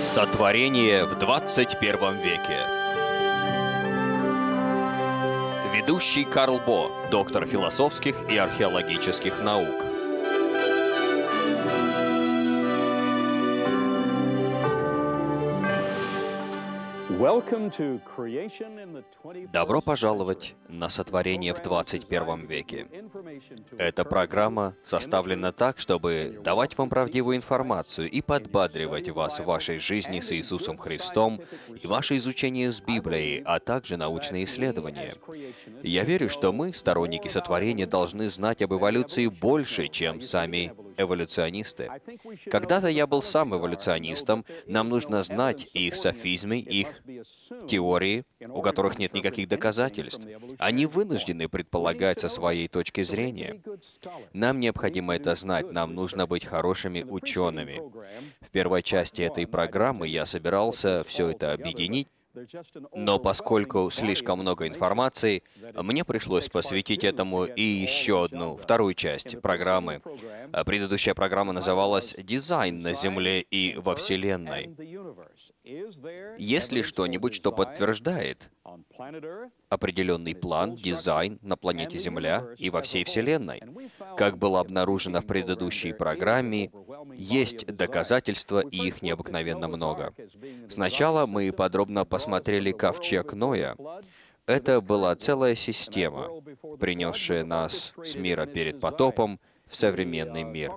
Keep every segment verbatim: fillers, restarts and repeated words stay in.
Сотворение в двадцать первом веке. Ведущий Карл Бо, доктор философских и археологических наук. Добро пожаловать на «Сотворение в двадцать первом веке». Эта программа составлена так, чтобы давать вам правдивую информацию и подбадривать вас в вашей жизни с Иисусом Христом и ваше изучение с Библией, а также научные исследования. Я верю, что мы, сторонники сотворения, должны знать об эволюции больше, чем сами эволюционисты. Когда-то я был сам эволюционистом, нам нужно знать их софизмы, их теории, у которых нет никаких доказательств. Они вынуждены предполагать со своей точки зрения. Нам необходимо это знать, нам нужно быть хорошими учеными. В первой части этой программы я собирался все это объединить, но поскольку слишком много информации, мне пришлось посвятить этому и еще одну, вторую часть программы. Предыдущая программа называлась «Дизайн на Земле и во Вселенной». Есть ли что-нибудь, что подтверждает определенный план, дизайн на планете Земля и во всей Вселенной? Как было обнаружено в предыдущей программе, есть доказательства, и их необыкновенно много. Сначала мы подробно посмотрели ковчег Ноя. Это была целая система, принесшая нас с мира перед потопом в современный мир.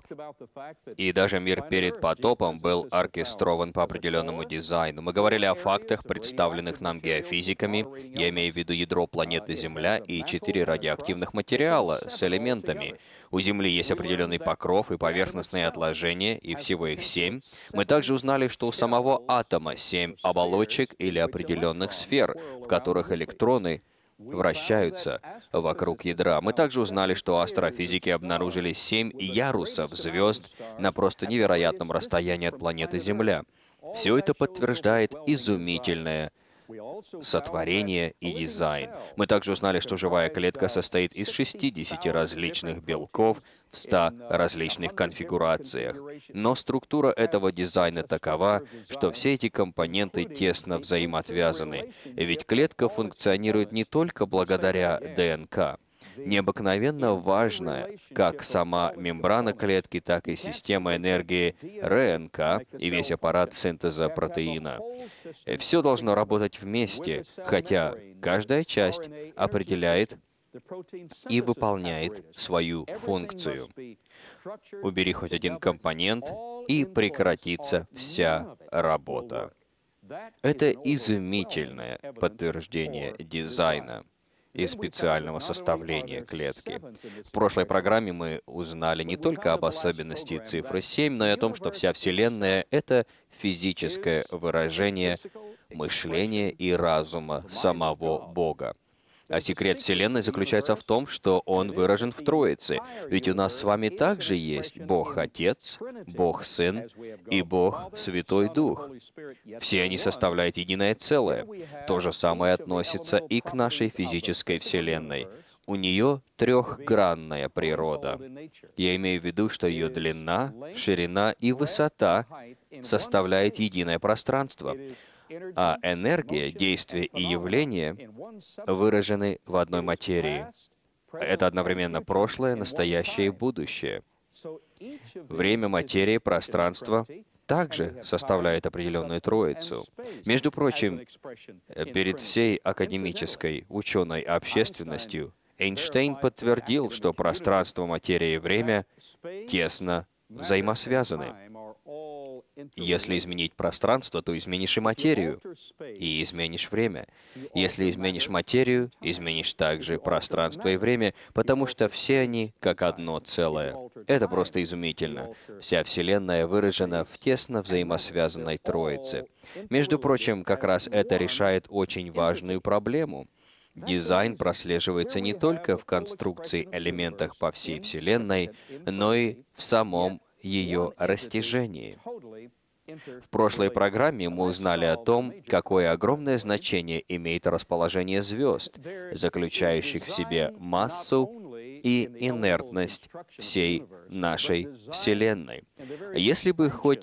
И даже мир перед потопом был оркестрован по определенному дизайну. Мы говорили о фактах, представленных нам геофизиками, я имею в виду ядро планеты Земля и четыре радиоактивных материала с элементами. У Земли есть определенный покров и поверхностные отложения, и всего их семь. Мы также узнали, что у самого атома семь оболочек или определенных сфер, в которых электроны вращаются вокруг ядра. Мы также узнали, что астрофизики обнаружили семь ярусов звезд на просто невероятном расстоянии от планеты Земля. Все это подтверждает изумительное сотворение и дизайн. Мы также узнали, что живая клетка состоит из шестидесяти различных белков в ста различных конфигурациях. Но структура этого дизайна такова, что все эти компоненты тесно взаимоотвязаны, ведь клетка функционирует не только благодаря ДНК. Необыкновенно важная как сама мембрана клетки, так и система энергии РНК и весь аппарат синтеза протеина. Все должно работать вместе, хотя каждая часть определяет и выполняет свою функцию. Убери хоть один компонент, и прекратится вся работа. Это изумительное подтверждение дизайна и специального составления клетки. В прошлой программе мы узнали не только об особенности цифры семь, но и о том, что вся Вселенная — это физическое выражение мышления и разума самого Бога. А секрет Вселенной заключается в том, что Он выражен в Троице. Ведь у нас с вами также есть Бог Отец, Бог Сын и Бог Святой Дух. Все они составляют единое целое. То же самое относится и к нашей физической Вселенной. У нее трехгранная природа. Я имею в виду, что ее длина, ширина и высота составляют единое пространство. А энергия, действие и явление выражены в одной материи. Это одновременно прошлое, настоящее и будущее. Время, материя, пространство также составляет определенную троицу. Между прочим, перед всей академической ученой общественностью Эйнштейн подтвердил, что пространство, материя и время тесно взаимосвязаны. Если изменить пространство, то изменишь и материю, и изменишь время. Если изменишь материю, изменишь также пространство и время, потому что все они как одно целое. Это просто изумительно. Вся Вселенная выражена в тесно взаимосвязанной Троице. Между прочим, как раз это решает очень важную проблему. Дизайн прослеживается не только в конструкции элементах по всей Вселенной, но и в самом ее растяжении. В прошлой программе мы узнали о том, какое огромное значение имеет расположение звезд, заключающих в себе массу и инертность всей нашей Вселенной. Если бы хоть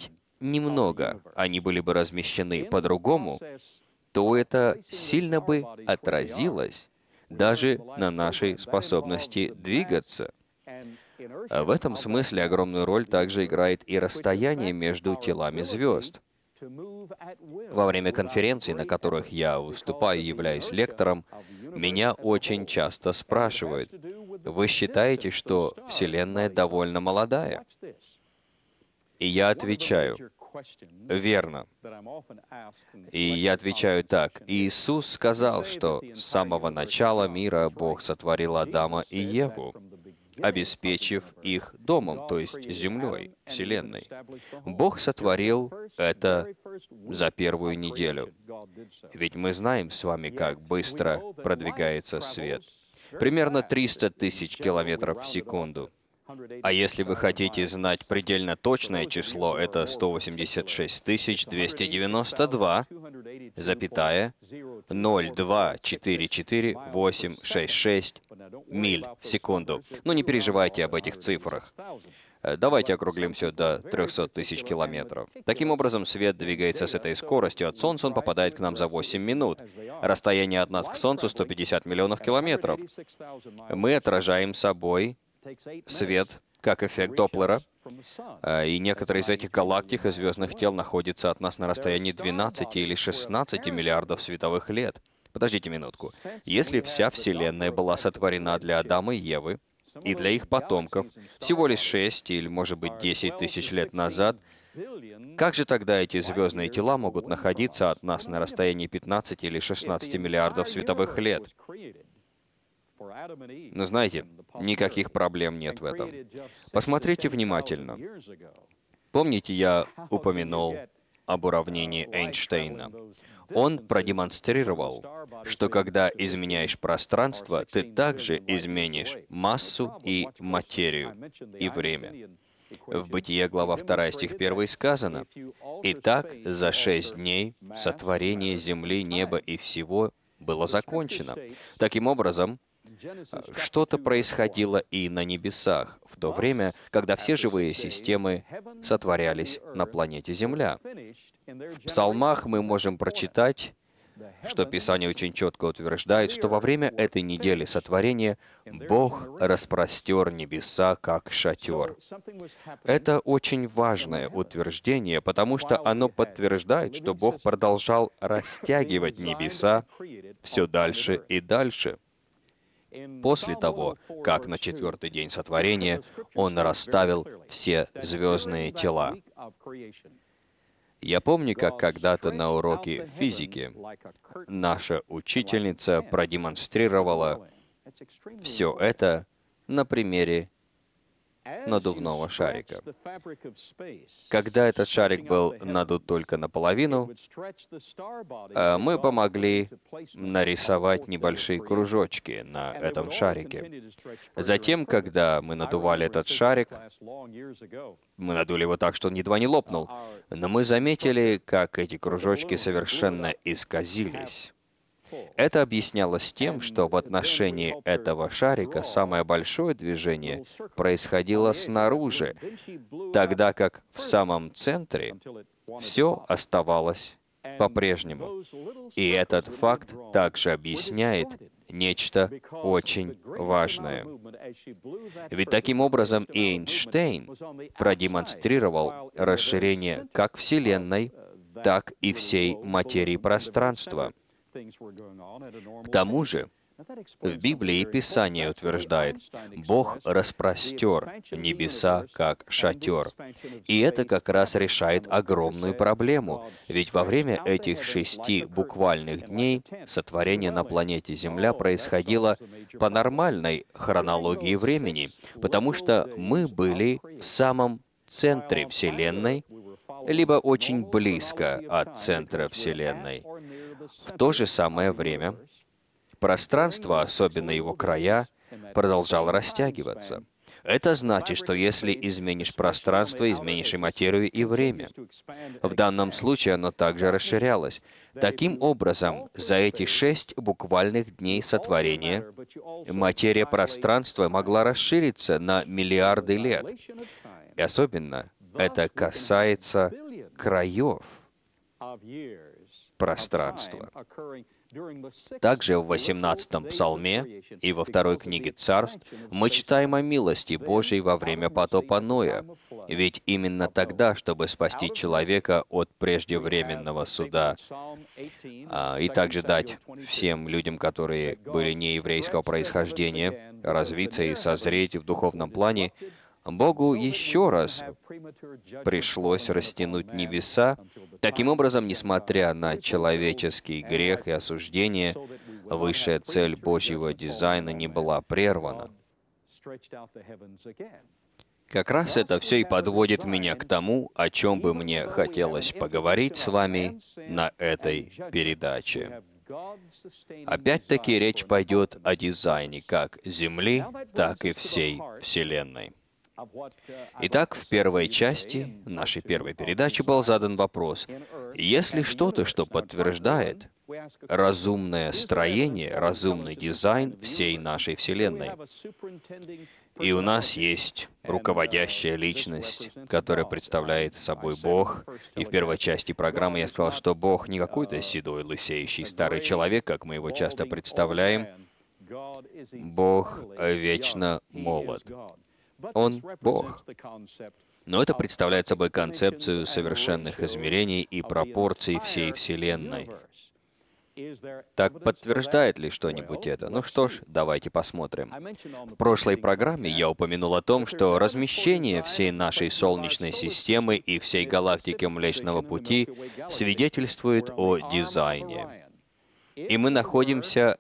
немного они были бы размещены по-другому, то это сильно бы отразилось даже на нашей способности двигаться. А в этом смысле огромную роль также играет и расстояние между телами звезд. Во время конференций, на которых я выступаю и являюсь лектором, меня очень часто спрашивают: «Вы считаете, что Вселенная довольно молодая?» И я отвечаю: верно. И я отвечаю так: Иисус сказал, что с самого начала мира Бог сотворил Адама и Еву, обеспечив их домом, то есть землей, Вселенной. Бог сотворил это за первую неделю. Ведь мы знаем с вами, как быстро продвигается свет. Примерно триста тысяч километров в секунду. А если вы хотите знать предельно точное число, это сто восемьдесят шесть тысяч двести девяносто два, запятая, ноль два четыре четыре восемь шесть шесть миль в секунду. Но не переживайте об этих цифрах. Давайте округлим все до трехсот тысяч километров. Таким образом, свет двигается с этой скоростью. От Солнца он попадает к нам за восемь минут. Расстояние от нас к Солнцу сто пятьдесят миллионов километров. Мы отражаем собой свет, как эффект Доплера, и некоторые из этих галактик и звездных тел находятся от нас на расстоянии двенадцати или шестнадцати миллиардов световых лет. Подождите минутку. Если вся Вселенная была сотворена для Адама и Евы и для их потомков всего лишь шесть или, может быть, десять тысяч лет назад, как же тогда эти звездные тела могут находиться от нас на расстоянии пятнадцати или шестнадцати миллиардов световых лет? Но знаете, никаких проблем нет в этом. Посмотрите внимательно. Помните, я упомянул об уравнении Эйнштейна? Он продемонстрировал, что когда изменяешь пространство, ты также изменишь массу и материю, и время. В Бытие, глава вторая, стих первый сказано: «Итак, за шесть дней сотворение земли, неба и всего было закончено». Таким образом, что-то происходило и на небесах, в то время, когда все живые системы сотворялись на планете Земля. В Псалмах мы можем прочитать, что Писание очень четко утверждает, что во время этой недели сотворения Бог распростер небеса, как шатер. Это очень важное утверждение, потому что оно подтверждает, что Бог продолжал растягивать небеса все дальше и дальше. После того, как на четвертый день сотворения Он расставил все звездные тела. Я помню, как когда-то на уроке физики наша учительница продемонстрировала все это на примере надувного шарика. Когда этот шарик был надут только наполовину, мы помогли нарисовать небольшие кружочки на этом шарике. Затем, когда мы надували этот шарик, мы надули его так, что он едва не лопнул, но мы заметили, как эти кружочки совершенно исказились. Это объяснялось тем, что в отношении этого шарика самое большое движение происходило снаружи, тогда как в самом центре все оставалось по-прежнему. И этот факт также объясняет нечто очень важное. Ведь таким образом Эйнштейн продемонстрировал расширение как Вселенной, так и всей материи пространства. К тому же, в Библии Писание утверждает: Бог распростер небеса, как шатер. И это как раз решает огромную проблему, ведь во время этих шести буквальных дней сотворение на планете Земля происходило по нормальной хронологии времени, потому что мы были в самом центре Вселенной, либо очень близко от центра Вселенной. В то же самое время пространство, особенно его края, продолжало растягиваться. Это значит, что если изменишь пространство, изменишь и материю, и время. В данном случае оно также расширялось. Таким образом, за эти шесть буквальных дней сотворения материя пространства могла расшириться на миллиарды лет. И особенно это касается краев пространства. Также в восемнадцатом Псалме и во второй книге Царств мы читаем о милости Божьей во время потопа Ноя. Ведь именно тогда, чтобы спасти человека от преждевременного суда, а, и также дать всем людям, которые были нееврейского происхождения, развиться и созреть в духовном плане, Богу еще раз пришлось растянуть небеса. Таким образом, несмотря на человеческий грех и осуждение, высшая цель Божьего дизайна не была прервана. Как раз это все и подводит меня к тому, о чем бы мне хотелось поговорить с вами на этой передаче. Опять-таки речь пойдет о дизайне как Земли, так и всей Вселенной. Итак, в первой части нашей первой передачи был задан вопрос: есть ли что-то, что подтверждает разумное строение, разумный дизайн всей нашей Вселенной? И у нас есть руководящая личность, которая представляет собой Бог. И в первой части программы я сказал, что Бог не какой-то седой, лысеющий старый человек, как мы его часто представляем. Бог вечно молод. Он Бог. Но это представляет собой концепцию совершенных измерений и пропорций всей Вселенной. Так подтверждает ли что-нибудь это? Ну что ж, давайте посмотрим. В прошлой программе я упомянул о том, что размещение всей нашей Солнечной системы и всей галактики Млечного Пути свидетельствует о дизайне. И мы находимся